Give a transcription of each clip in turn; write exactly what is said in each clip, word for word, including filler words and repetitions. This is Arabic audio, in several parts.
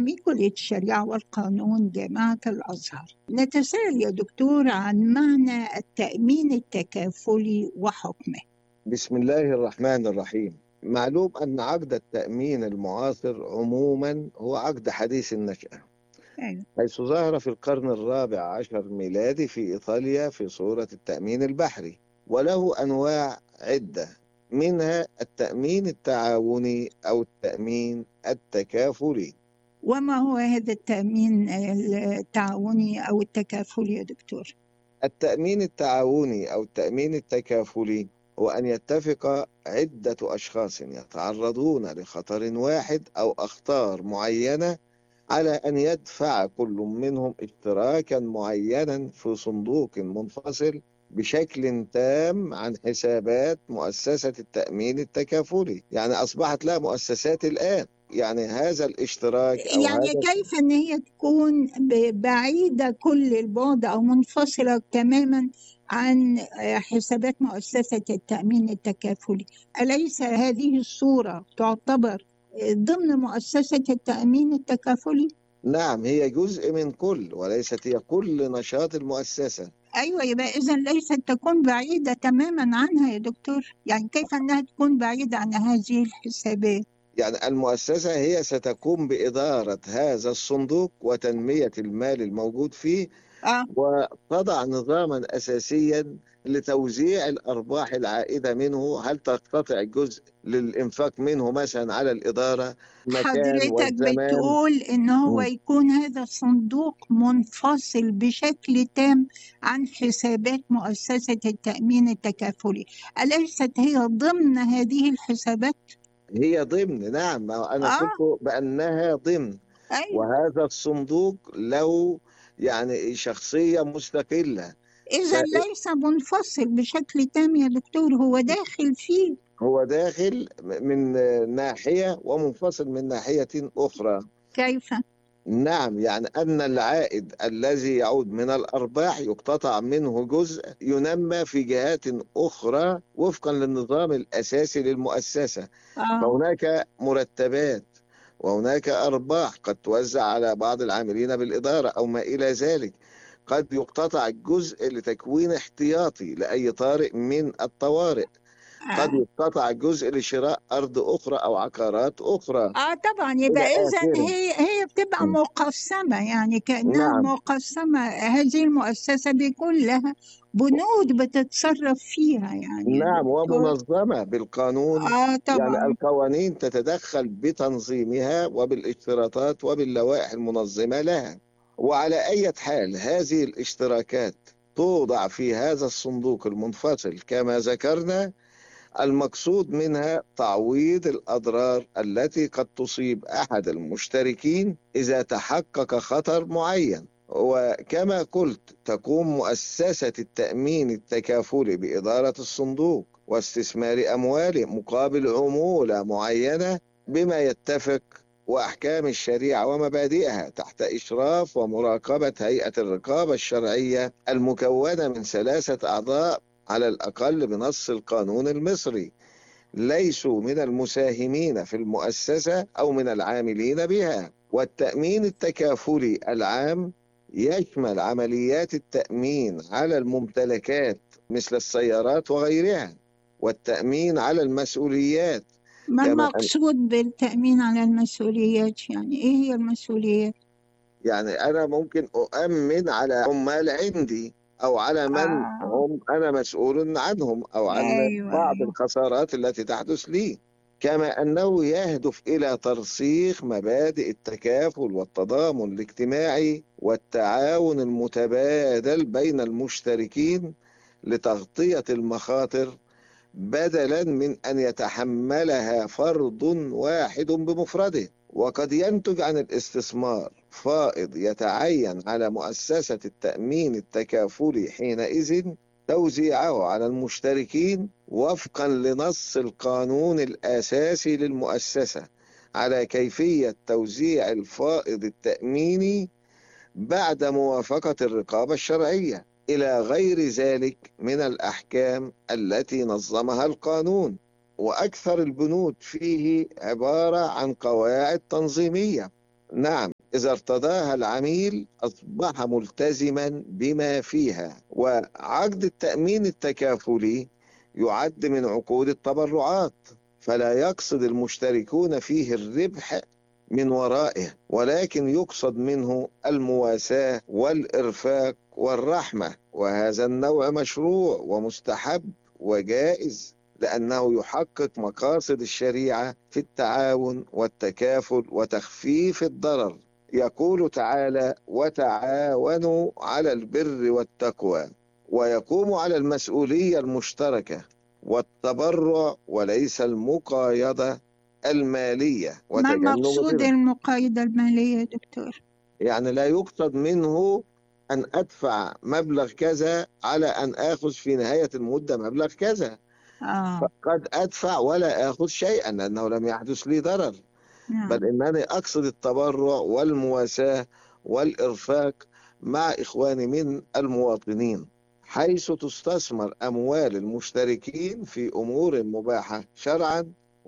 كلية الشريعة والقانون جامعة الأزهر. نتساءل يا دكتور عن معنى التأمين التكافلي وحكمه. بسم الله الرحمن الرحيم. معلوم أن عقد التأمين المعاصر عموما هو عقد حديث النشأة، أيوة. حيث ظهر في القرن الرابع عشر ميلادي في إيطاليا في صورة التأمين البحري، وله أنواع عدة، منها التأمين التعاوني أو التأمين التكافلي. وما هو هذا التأمين التعاوني أو التكافلي يا دكتور؟ التأمين التعاوني أو التأمين التكافلي هو أن يتفق عدة أشخاص يتعرضون لخطر واحد أو أخطار معينة على أن يدفع كل منهم اشتراكا معينا في صندوق منفصل بشكل تام عن حسابات مؤسسة التأمين التكافلي. يعني أصبحت لها مؤسسات الآن. يعني هذا الاشتراك أو يعني هذا كيف أن هي تكون بعيدة كل البعد أو منفصلة تماما عن حسابات مؤسسة التأمين التكافلي؟ أليس هذه الصورة تعتبر ضمن مؤسسة التأمين التكافلي؟ نعم، هي جزء من كل وليست هي كل نشاط المؤسسة. أيوة، يبقى إذا ليست تكون بعيدة تماما عنها يا دكتور. يعني كيف أنها تكون بعيدة عن هذه الحسابات؟ يعني المؤسسة هي ستقوم بإدارة هذا الصندوق وتنمية المال الموجود فيه، آه. وتضع نظاما أساسيا لتوزيع الأرباح العائدة منه. هل تقتطع جزء للإنفاق منه مثلا على الإدارة، المكان حضرتك والزمان؟ بتقول إن هو م. يكون هذا الصندوق منفصل بشكل تام عن حسابات مؤسسة التأمين التكافلي، أليست هي ضمن هذه الحسابات؟ هي ضمن، نعم، أنا آه. قلت بأنها ضمن. أيوة. وهذا الصندوق له يعني شخصية مستقلة. إذا ليس منفصل بشكل تام يا دكتور، هو داخل فيه. هو داخل من ناحية ومنفصل من ناحية أخرى. كيف؟ نعم، يعني أن العائد الذي يعود من الأرباح يقتطع منه جزء ينمى في جهات أخرى وفقا للنظام الأساسي للمؤسسة. آه. فهناك مرتبات وهناك أرباح قد توزع على بعض العاملين بالإدارة أو ما إلى ذلك. قد يقتطع جزء لتكوين احتياطي لأي طارئ من الطوارئ. قد آه. يقتطع جزء لشراء أرض أخرى أو عقارات أخرى اه طبعا، يبقى إلى اذا آخره. هي هي بتبقى مقسمه، يعني كانها نعم مقسمه. هذه المؤسسه بيكون لها بنود بتتصرف فيها يعني يا نعم دكتور. ومنظمة بالقانون. اه يعني طبعا. القوانين تتدخل بتنظيمها وبالاشتراطات وباللوائح المنظمة لها. وعلى أي حال هذه الاشتراكات توضع في هذا الصندوق المنفصل كما ذكرنا. المقصود منها تعويض الأضرار التي قد تصيب أحد المشتركين إذا تحقق خطر معين. وكما قلت تقوم مؤسسة التأمين التكافلي بإدارة الصندوق واستثمار أمواله مقابل عمولة معينة بما يتفق وأحكام الشريعة ومبادئها تحت إشراف ومراقبة هيئة الرقابة الشرعية المكونة من ثلاثة أعضاء على الأقل بنص القانون المصري، ليسوا من المساهمين في المؤسسة أو من العاملين بها. والتأمين التكافلي العام يشمل عمليات التأمين على الممتلكات مثل السيارات وغيرها، والتأمين على المسؤوليات. ما كما المقصود بالتأمين على المسؤوليات؟ يعني ايه هي المسؤوليات؟ يعني أنا ممكن أؤمن على عمال عندي أو على من آه. هم أنا مسؤول عنهم أو عن ايوه بعض ايوه. الخسارات التي تحدث لي. كما أنه يهدف إلى ترسيخ مبادئ التكافل والتضامن الاجتماعي والتعاون المتبادل بين المشتركين لتغطية المخاطر بدلا من أن يتحملها فرد واحد بمفرده. وقد ينتج عن الاستثمار فائض يتعين على مؤسسة التأمين التكافلي حينئذ توزيعه على المشتركين وفقا لنص القانون الأساسي للمؤسسة على كيفية توزيع الفائض التأميني بعد موافقة الرقابة الشرعية إلى غير ذلك من الأحكام التي نظمها القانون. وأكثر البنود فيه عبارة عن قواعد تنظيمية. نعم. إذا ارتضاها العميل أصبح ملتزما بما فيها. وعقد التأمين التكافلي يعد من عقود التبرعات، فلا يقصد المشتركون فيه الربح من ورائه، ولكن يقصد منه المواساة والإرفاق والرحمة. وهذا النوع مشروع ومستحب وجائز، لأنه يحقق مقاصد الشريعة في التعاون والتكافل وتخفيف الضرر. يقول تعالى: وتعاونوا على البر والتقوى، ويقوم على المسؤولية المشتركة والتبرع وليس المقايضة المالية ما وتجنب مقصود الربا. المقايضة المالية يا دكتور؟ يعني لا يقصد منه أن أدفع مبلغ كذا على أن آخذ في نهاية المدة مبلغ كذا. آه. قد أدفع ولا آخذ شيئا لأنه لم يحدث لي ضرر، بل نعم. إنني أقصد التبرع والمواساة والإرفاق مع إخواني من المواطنين، حيث تستثمر أموال المشتركين في أمور مباحة شرعا،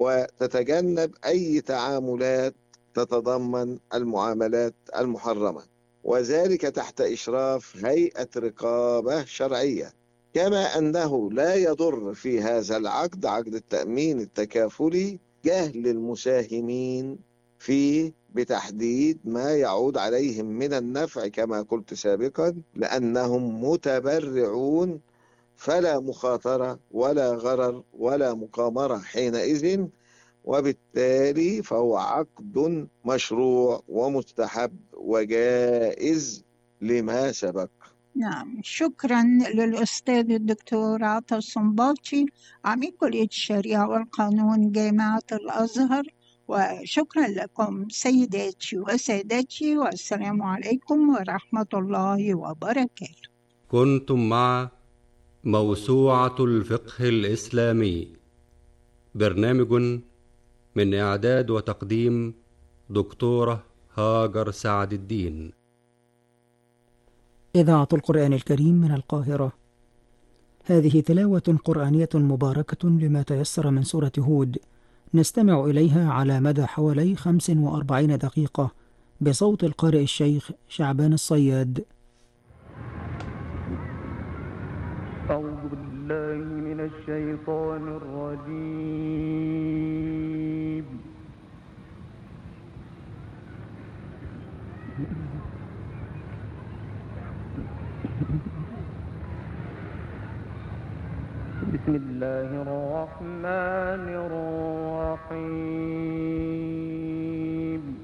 وتتجنب أي تعاملات تتضمن المعاملات المحرمة، وذلك تحت إشراف هيئة رقابة شرعية. كما أنه لا يضر في هذا العقد، عقد التأمين التكافلي، جهل المساهمين فيه بتحديد ما يعود عليهم من النفع كما قلت سابقا، لأنهم متبرعون، فلا مخاطرة ولا غرر ولا مقامرة حينئذ، وبالتالي فهو عقد مشروع ومستحب وجائز لما سبق. نعم، شكرا للأستاذ الدكتور عطا الصنباطي، عميد كلية الشريعة والقانون جامعة الأزهر. وشكرا لكم سيداتي وسادتي، والسلام عليكم ورحمة الله وبركاته. كنتم مع موسوعة الفقه الإسلامي، برنامج من إعداد وتقديم دكتورة هاجر سعد الدين. إذاعة القرآن الكريم من القاهرة. هذه تلاوة قرآنية مباركة لما تيسر من سورة هود، نستمع إليها على مدى حوالي خمس وأربعين دقيقة بصوت القارئ الشيخ شعبان الصياد. أعوذ بالله من الشيطان الرجيم. بسم الله الرحمن الرحيم.